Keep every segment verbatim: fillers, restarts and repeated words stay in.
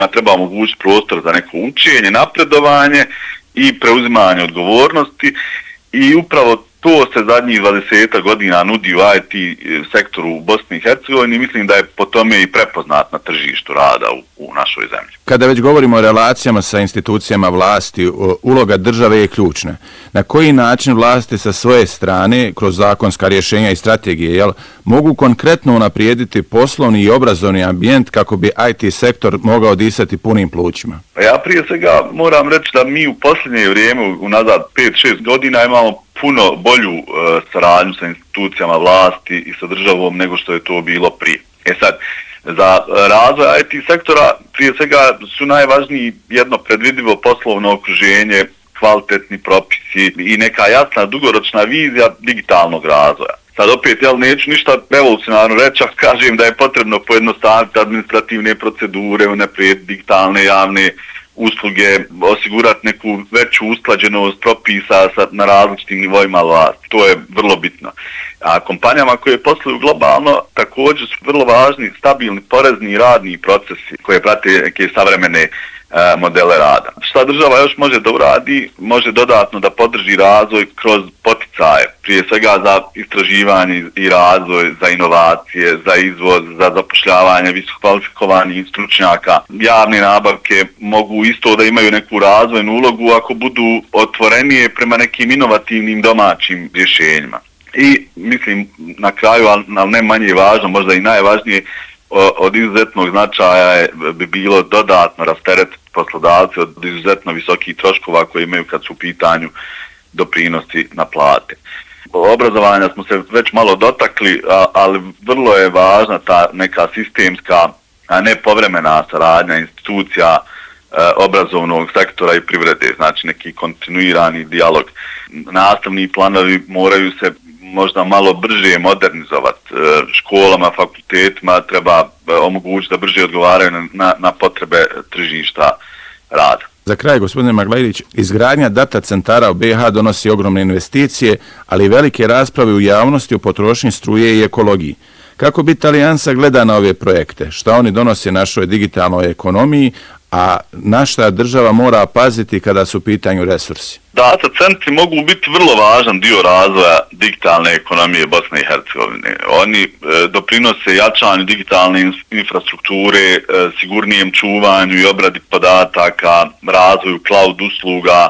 treba omogućiti prostor za neko učenje, napredovanje i preuzimanje odgovornosti i upravo to se zadnjih dvadeset godina nudi u I T sektoru u Bosni i Hercegovini i mislim da je po tome i prepoznat na tržištu rada u, u našoj zemlji. Kada već govorimo o relacijama sa institucijama vlasti, uloga države je ključna. Na koji način vlasti sa svoje strane, kroz zakonska rješenja i strategije, jel, mogu konkretno unaprijediti poslovni i obrazovni ambijent kako bi I T sektor mogao disati punim plućima? Ja prije svega moram reći da mi u posljednje vrijeme, unazad pet šest godina, imamo puno bolju e, saradnju sa institucijama vlasti i sa državom nego što je to bilo prije. E sad, za razvoj I T sektora prije svega su najvažniji jedno predvidivo poslovno okruženje, kvalitetni propisi i neka jasna dugoročna vizija digitalnog razvoja. Sad opet, jel, neću ništa revolucionarno reći, ako kažem da je potrebno pojednostaviti administrativne procedure, unaprijediti digitalne javne usluge, osigurati neku veću usklađenost propisa sa, na različitim nivoima vlasti. To je vrlo bitno. A kompanijama koje posluju globalno također su vrlo važni stabilni porezni i radni procesi koje prate neke savremene modele rada. Šta država još može da uradi? Može dodatno da podrži razvoj kroz poticaje, prije svega za istraživanje i razvoj, za inovacije, za izvoz, za zapošljavanje visokokvalifikovanih stručnjaka. Javne nabavke mogu isto da imaju neku razvojnu ulogu ako budu otvorenije prema nekim inovativnim domaćim rješenjima. I mislim na kraju, ali ne manje važno, možda i najvažnije, od izuzetnog značaja je, bi bilo dodatno rasteretiti poslodavci od izuzetno visokih troškova koje imaju kad su u pitanju doprinosi na plate. Obrazovanja smo se već malo dotakli, ali vrlo je važna ta neka sistemska, a ne povremena saradnja institucija obrazovnog sektora i privrede, znači neki kontinuirani dijalog. Nastavni planovi moraju se možda malo brže modernizovati. Školama, fakultetima treba omogućiti da brže odgovaraju na, na potrebe tržišta rada. Za kraj, gospodine Maglajlić, izgradnja data centara u B iH donosi ogromne investicije, ali i velike rasprave u javnosti o potrošnji struje i ekologiji. Kako bi Alijansa gleda na ove projekte? Šta oni donose našoj digitalnoj ekonomiji, a na šta država mora paziti kada su u pitanju resursi? Data centri mogu biti vrlo važan dio razvoja digitalne ekonomije Bosne i Hercegovine. Oni e, doprinose jačanju digitalne infrastrukture, e, sigurnijem čuvanju i obradi podataka, razvoju cloud usluga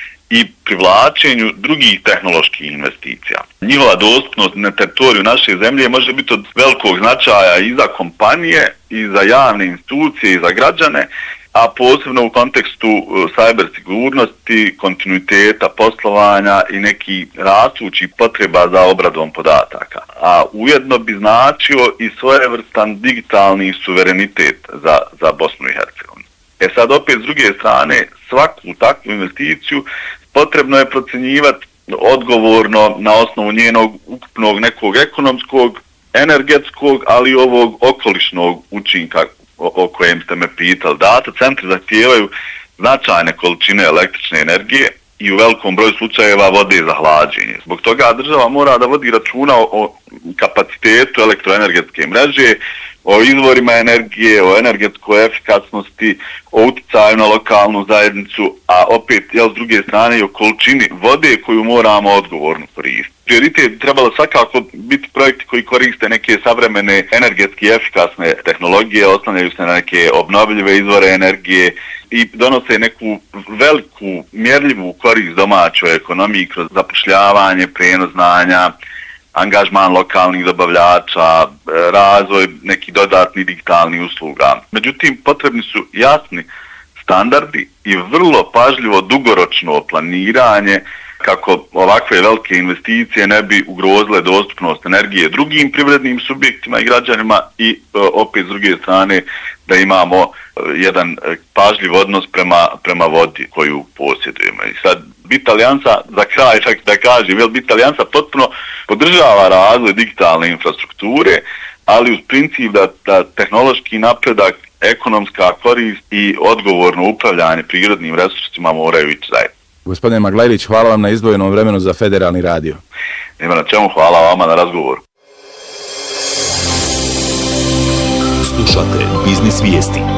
i privlačenju drugih tehnoloških investicija. Njihova dostupnost na teritoriju naše zemlje može biti od velikog značaja i za kompanije, i za javne institucije, i za građane, a posebno u kontekstu cyber sigurnosti, kontinuiteta poslovanja i neki rastućih potreba za obradom podataka. A ujedno bi značio i svojevrstan digitalni suverenitet za, za Bosnu i Hercegovinu. E sad opet s druge strane, svaku takvu investiciju potrebno je procjenjivati odgovorno na osnovu njenog ukupnog nekog ekonomskog, energetskog, ali i ovog okolišnog učinka o, o kojem ste me pitali. Data centri zahtijevaju značajne količine električne energije i u velikom broju slučajeva vode za hlađenje. Zbog toga država mora da vodi računa o kapacitetu elektroenergetske mreže, o izvorima energije, o energetskoj efikasnosti, o utjecaju na lokalnu zajednicu, a opet, jel, s druge strane, i o količini vode koju moramo odgovorno koristiti. Prioritet bi trebalo svakako biti projekti koji koriste neke savremene energetski efikasne tehnologije, oslanjaju se na neke obnovljive izvore energije i donose neku veliku, mjerljivu korist domaćoj ekonomiji kroz zapošljavanje, prijenos znanja, angažman lokalnih dobavljača, razvoj nekih dodatnih digitalnih usluga. Međutim, potrebni su jasni standardi i vrlo pažljivo dugoročno planiranje kako ovakve velike investicije ne bi ugrozile dostupnost energije drugim privrednim subjektima i građanima i opet s druge strane da imamo jedan pažljiv odnos prema, prema vodi koju posjedujemo. I sad Bit Alijansa, za kraj čak da kažem, jel, Bit Alijansa potpuno podržava razvoj digitalne infrastrukture, ali uz princip da, da tehnološki napredak, ekonomska korist i odgovorno upravljanje prirodnim resursima moraju ići zajedno. Gospodine Maglajlić, hvala vam na izdvojenom vremenu za Federalni radio. Nema na čemu, hvala vama na razgovoru. Slušate Biznis Vijesti.